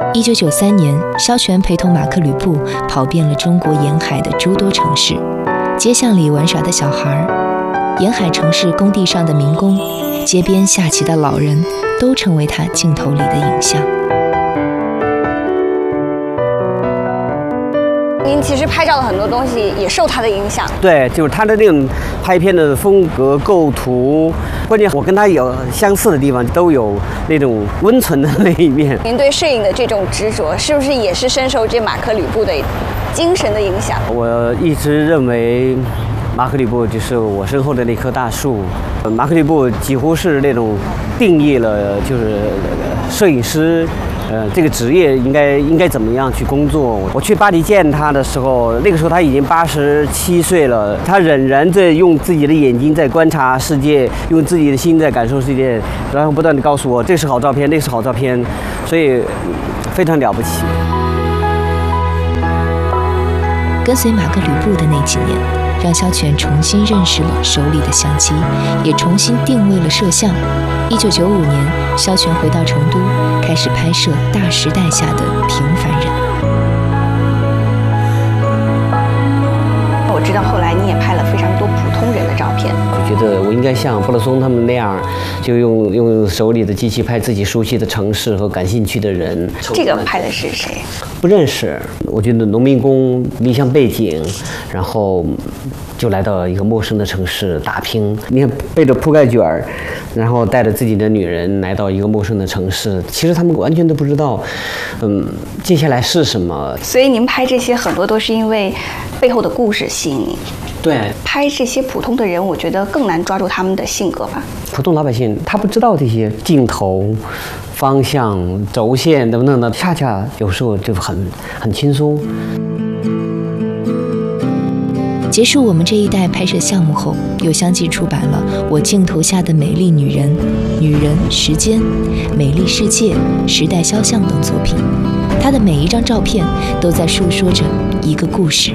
1993年，萧全陪同马克·吕布跑遍了中国沿海的诸多城市，街巷里玩耍的小孩，沿海城市工地上的民工，街边下棋的老人，都成为他镜头里的影像。 您其实拍照的很多东西也受他的影响。 对，就是他的那种拍片的风格、构图，关键我跟他有相似的地方，都有那种温存的那一面。 您对摄影的这种执着，是不是也是深受这马克·吕布的精神的影响？ 我一直认为，马克·吕布就是我身后的那棵大树。马克·吕布几乎是那种定义了，就是摄影师。这个职业应该怎么样去工作？我去巴黎见他的时候，那个时候他已经87岁了，他仍然在用自己的眼睛在观察世界，用自己的心在感受世界，然后不断地告诉我这是好照片，那是好照片，所以非常了不起。 跟随马克·吕布的那几年，让萧全重新认识了手里的相机，也重新定位了摄像。1995年，萧全回到成都，开始拍摄大时代下的平凡人。 我知道后来你也拍了非常多普通人的照片， 就觉得我应该像布勒松他们那样，就用手里的机器拍自己熟悉的城市和感兴趣的人。 这个拍的是谁？ 不认识。我觉得农民工理想背景，然后就来到一个陌生的城市打拼。你看背着铺盖卷儿，然后带着自己的女人来到一个陌生的城市，其实他们完全都不知道，接下来是什么。 所以您拍这些很多都是因为背后的故事吸引你。 对， 拍这些普通的人，我觉得更难抓住他们的性格吧。 普通老百姓他不知道这些镜头、方向、轴线等等的，恰恰有时候就很轻松。 结束我们这一代拍摄项目后，又相继出版了《我镜头下的美丽女人》《女人时间》《美丽世界》《时代肖像》等作品。她的每一张照片都在述说着一个故事。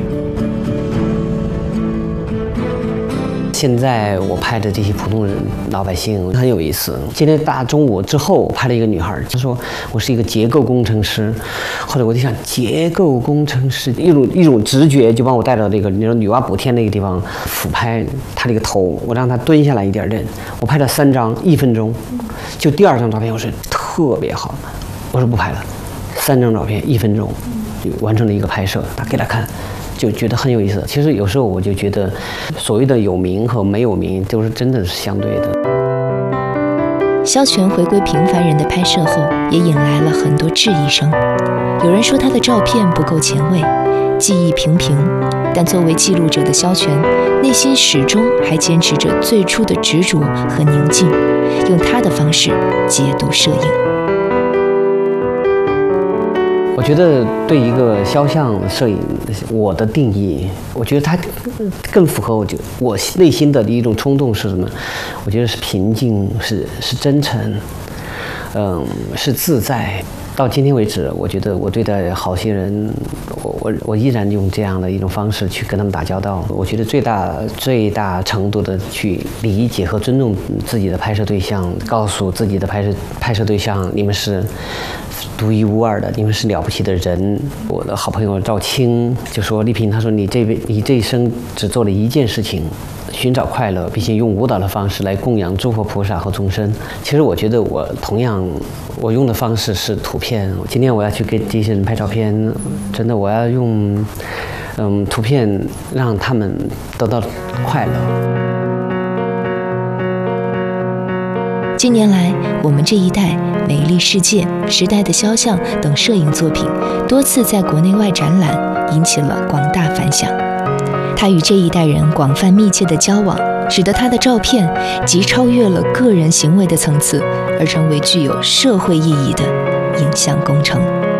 现在我拍的这些普通人老百姓很有意思。今天大中午之后，我拍了一个女孩，她说我是一个结构工程师。后来我就想，结构工程师一种直觉就把我带到那个女娲补天那个地方，俯拍她这个头，我让她蹲下来一点点。我拍了3张，1分钟。就第2张照片我说特别好，我说不拍了。3张照片1分钟，就完成了一个拍摄，给她看。就觉得很有意思。其实有时候我就觉得，所谓的有名和没有名，都是真的是相对的。 萧全回归平凡人的拍摄后，也引来了很多质疑声。有人说他的照片不够前卫，技艺平平，但作为记录者的萧全，内心始终还坚持着最初的执着和宁静，用他的方式解读摄影。 我觉得对一个肖像摄影，我的定义，我觉得它更符合我内心的一种冲动是什么？我觉得是平静，是真诚，是自在。到今天为止，我觉得我对待好些人，我依然用这样的一种方式去跟他们打交道。我觉得最大程度的去理解和尊重自己的拍摄对象，告诉自己的拍摄对象，你们是独一无二的，你们是了不起的人。我的好朋友赵青就说：“丽萍，他说你这一生只做了一件事情，寻找快乐，并且用舞蹈的方式来供养诸佛菩萨和众生。”其实我觉得我同样，我用的方式是图片。今天我要去给这些人拍照片，真的我要用图片让他们得到快乐。 近年来，我们这一代、美丽世界、时代的肖像等摄影作品多次在国内外展览，引起了广大反响。他与这一代人广泛密切的交往，使得他的照片既超越了个人行为的层次，而成为具有社会意义的影像工程。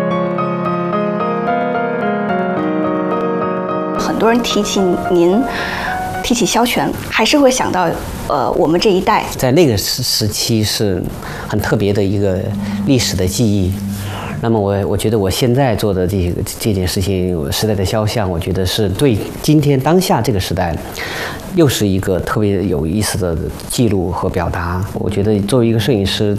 很多人提起您，提起萧全，还是会想到我们这一代。 在那个时期是很特别的一个历史的记忆。那么我觉得我现在做的这件事情，时代的肖像，我觉得是对今天当下这个时代，又是一个特别有意思的记录和表达。我觉得作为一个摄影师，